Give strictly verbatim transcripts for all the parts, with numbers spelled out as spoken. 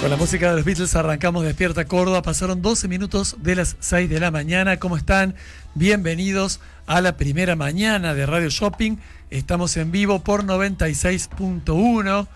Con la música de los Beatles arrancamos Despierta Córdoba. Pasaron doce minutos de las seis de la mañana. ¿Cómo están? Bienvenidos a la primera mañana de Radio Shopping. Estamos en vivo por noventa y seis punto uno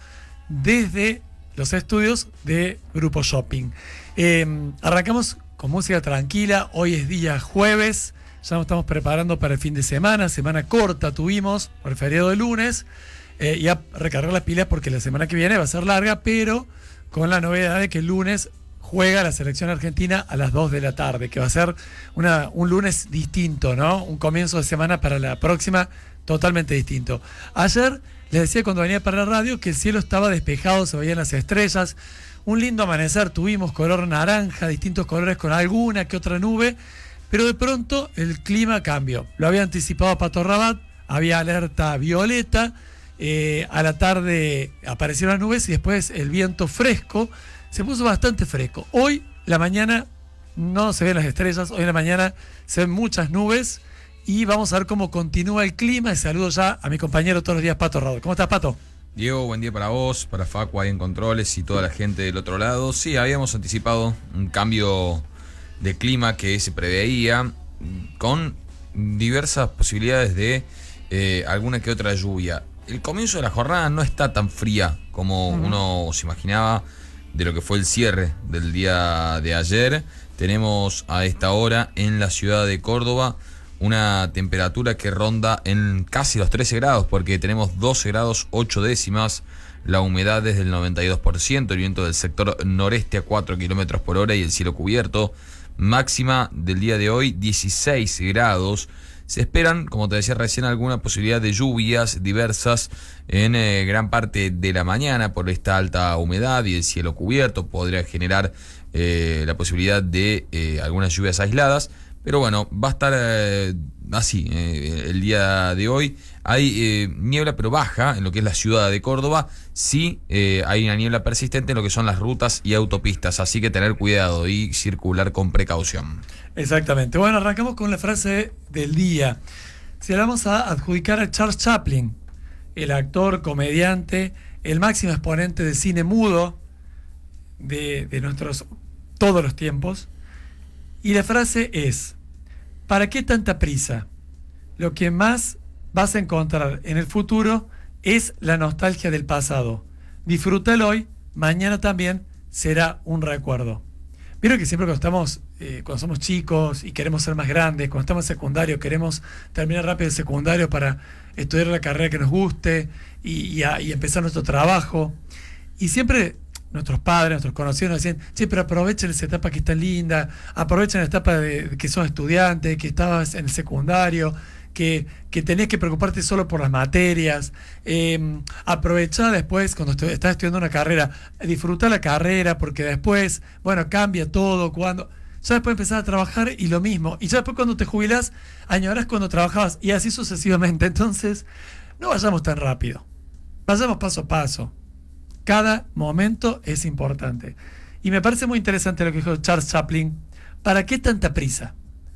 desde los estudios de Grupo Shopping. Eh, arrancamos con música tranquila. Hoy es día jueves. Ya nos estamos preparando para el fin de semana. Semana corta tuvimos por el feriado de lunes. Eh, y a recargar las pilas porque la semana que viene va a ser larga, pero con la novedad de que el lunes juega la selección argentina a las dos de la tarde, que va a ser una, un lunes distinto, ¿no? Un comienzo de semana para la próxima totalmente distinto. Ayer les decía cuando venía para la radio que el cielo estaba despejado, se veían las estrellas, un lindo amanecer, tuvimos color naranja, distintos colores con alguna que otra nube, pero de pronto el clima cambió. Lo había anticipado Pato Rabat, había alerta violeta. Eh, a la tarde aparecieron las nubes y después el viento fresco, se puso bastante fresco. Hoy, la mañana, no se ven las estrellas, hoy en la mañana se ven muchas nubes y vamos a ver cómo continúa el clima. Y saludo ya a mi compañero todos los días, Pato Rabat. ¿Cómo estás, Pato? Diego, buen día para vos, para Facu ahí en controles y toda la gente del otro lado. Sí, habíamos anticipado un cambio de clima que se preveía con diversas posibilidades de eh, alguna que otra lluvia. El comienzo de la jornada no está tan fría como uh-huh. uno se imaginaba de lo que fue el cierre del día de ayer. Tenemos a esta hora en la ciudad de Córdoba una temperatura que ronda en casi los trece grados, porque tenemos doce grados ocho décimas, la humedad es del noventa y dos por ciento, el viento del sector noreste a cuatro kilómetros por hora y el cielo cubierto. Máxima del día de hoy dieciséis grados. Se esperan, como te decía recién, alguna posibilidad de lluvias diversas en eh, gran parte de la mañana por esta alta humedad y el cielo cubierto. Podría generar eh, la posibilidad de eh, algunas lluvias aisladas. Pero bueno, va a estar eh, así eh, el día de hoy. Hay eh, niebla pero baja en lo que es la ciudad de Córdoba. Sí eh, hay una niebla persistente en lo que son las rutas y autopistas. Así que tener cuidado y circular con precaución. Exactamente. Bueno, arrancamos con la frase del día. Si la vamos a adjudicar a Charles Chaplin, el actor, comediante, el máximo exponente de cine mudo de, de nuestros todos los tiempos. Y la frase es: ¿para qué tanta prisa? Lo que más vas a encontrar en el futuro es la nostalgia del pasado. Disfrútalo hoy, mañana también será un recuerdo. Vieron que siempre cuando estamos, eh, cuando somos chicos y queremos ser más grandes, cuando estamos en secundario, queremos terminar rápido el secundario para estudiar la carrera que nos guste y, y, a, y empezar nuestro trabajo. Y siempre nuestros padres, nuestros conocidos nos decían: che, pero aprovechen esa etapa que está linda, aprovechen la etapa de, de que sos estudiante, que estabas en el secundario, que, que tenés que preocuparte solo por las materias, eh, aprovechá después cuando estu- estás estudiando una carrera, disfrutá la carrera porque después, bueno, cambia todo, cuando ya después empezás a trabajar y lo mismo, y ya después cuando te jubilás, añorás cuando trabajabas y así sucesivamente. Entonces, no vayamos tan rápido, vayamos paso a paso. Cada momento es importante. Y me parece muy interesante lo que dijo Charles Chaplin. ¿Para qué tanta prisa?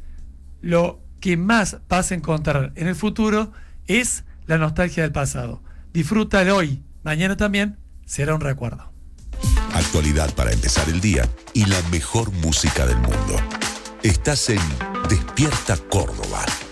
Lo que más vas a encontrar en el futuro es la nostalgia del pasado. Disfrútalo hoy, mañana también será un recuerdo. Actualidad para empezar el día y la mejor música del mundo. Estás en Despierta Córdoba.